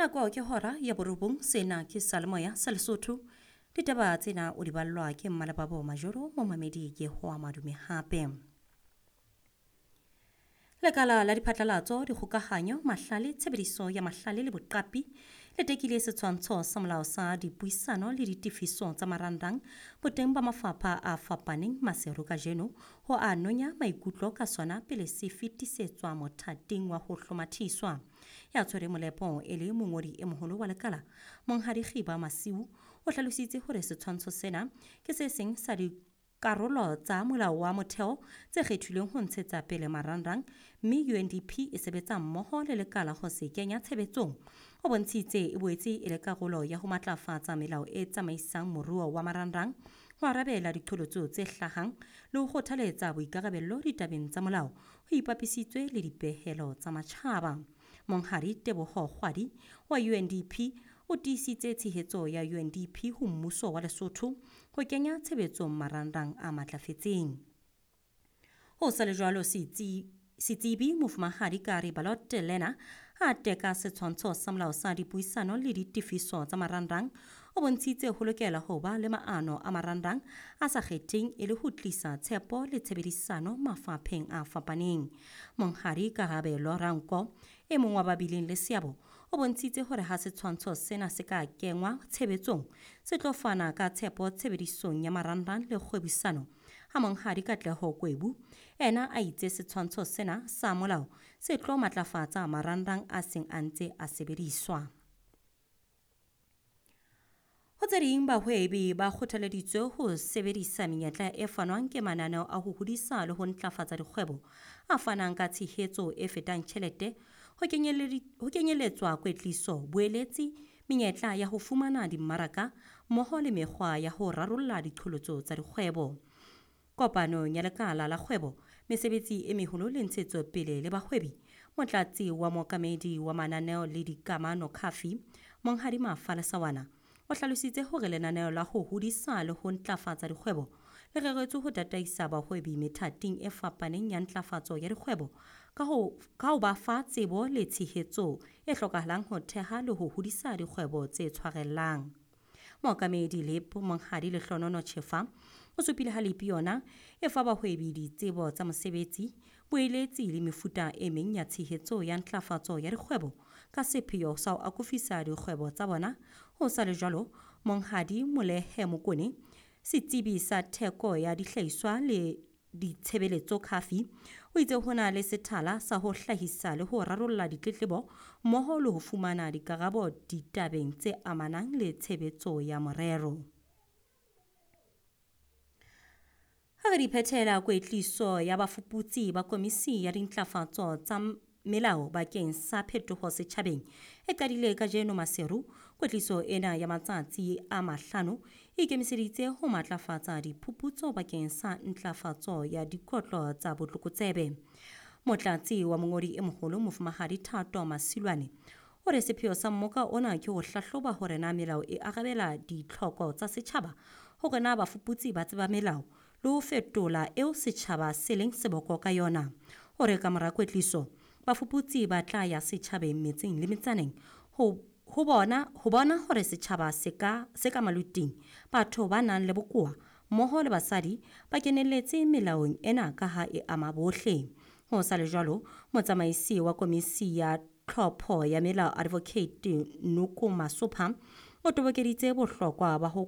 nako ke hora ya borobong sena ke salemoya sa Lesotho ditaba tsena o di ballwa ke Mmalababo Majoro mo mamedi ke hoa madume hape. Lekala la diphatlalatso dikgokahanyo mahlale tshebediso ya mahlale le boqapi le tekile setshwantsho sa molao sa dipuisano le ditifiso tsa marandang boteng ba mafapha a fapaneng maseru kajeno ho a nonya maikutlo ka sona pele se fetisetswa mothating wa ho hlomathiswa. Ya tshwere molepo e le mongodi e moholo wa lekala Monghadi Khiba Masiu o hlalositse hore setshwantsho sena ke se seng sa karolo tsa molao wa motheo tse kgethilweng ho ntshetsa pele marandang mme UNDP e sebetsa mmoho le lekala ho se kenya tshebetsong. O bontshitse e boetse e le karolo ya ho matlafatsa melao e tsamaisang moruo wa marandang ho arabela diqholotso tse hlahang le ho kgothaletsa boikarabello ditabeng tsa molao ho ipapisitswe le dipehelo tsa matjhaba. Monghadi Teboho Kgwadi wa UNDP o tiisitse tshehetso ya UNDP ho mmuso wa Lesotho ho kenya tshebetsong marandang a matlafetseng. Ho sa le jwalo setsebi Mofumahadi Kari Balote Lena a teka setshwantsho sa molao sa dipuisano le ditifiso tsa marandang o bontshitse ho lokela ho ba le maano a marandang a sa kgetheng e le ho tlisa tshepo le tshebedisano mafapheng a fapaneng. Monghadi Karabe Loranko e mong wa babiling le seabo o bontshitse hore ha setshwantsho sena se ka kengwa tshebetsong se tlo fana ka tshepo tshebedisong ya marandang le kgwebisano. Ha Monghadi Katleho Kwebu ena a itse setshwantsho sena sa molao se tlo matlafatsa marandang a seng a ntse a sebediswa. Ho tse ding bahwebi ba kgothaleditswe ho sebedisa menyetla e fanwang ke mananeo a ho hodisa le ho ntlafatsa dikgwebo a fanang ka tshehetso e fetang tjhelete ho kenyeletswa kwetliso, boeletsi, menyetla ya ho fumana dimmaraka mmoho le mekgwa ya ho rarolla diqholotso tsa dikgwebo. Kopanong ya lekala la kgwebo, mesebetsi e meholo le ntshetsopele le bahwebi, motlatsi wa mookamedi wa mananeo le dikamano Khafi, Monghadi Mafala Sawana, o hlalositse hore lenaneo la ho hodisa le ho ntlafatsa dikgwebo le reretswe ho tataisa bahwebi methating e fapaneng ya ntlafatso ya dikgwebo ka ho ba fa tsebo le tshehetso e hlokahalang ho theha le ho hodisa dikgwebo tse tshwarellang. Mookamedi Lep Monghadi Lehlonono Tjhefa o supile ha Lepi yona e fa bahwebi ditsebo tsa mosebetsi, boeletsi le mefuta e meng ya tshehetso ya ntlafatso ya dikgwebo ka sepheo sa ho akofisa dikgwebo tsa bona. Ho sa le jwalo, Monghadi Molehe Mokone, setsebi sa theko ya dihlahiswa le ditshebeletso Khafi, o itse ho na le sethala sa ho hlahisa le ho rarolla ditletlebo mmoho le ho fumana dikarabo ditabeng tse amanang le tshebetso ya morero. Ha re phethela kwetliso ya bafuputsi ba komisi ya dintlafatso tsa melao bakeng sa phetoho setjhabeng e qadile kajeno maseru. Kwetliso ena ya matsatsi a 5 e ikemiseditse ho matlafatsa diphuputso bakeng sa ntlafatso ya dikotlo tsa botlokotsebe. Motlatsi wa mongodi e moholo Mofumahadi Thato Masilwane o re sepheo sa mmoka ona ke ho hlahloba hore na melao e arabela ditlhoko tsa setjhaba, hore na bafuputsi ba tseba melao le ho fetola eo setjhaba se leng seboko ka yona. Hore ka mora kwetliso bafuputsi ba tla ya setjhabeng metseng le metsaneng ho bona hore setjhaba se ka maluting batho ba nang le bokowa mmoho le basadi ba kenelletse melaong ena ka ha e ama bohle. Ho sa le jwalo, motsamaisi wa komisi ya tlhopho ya melao Advocate Nuku Masopha o tobokeditse bohlokwa ba ho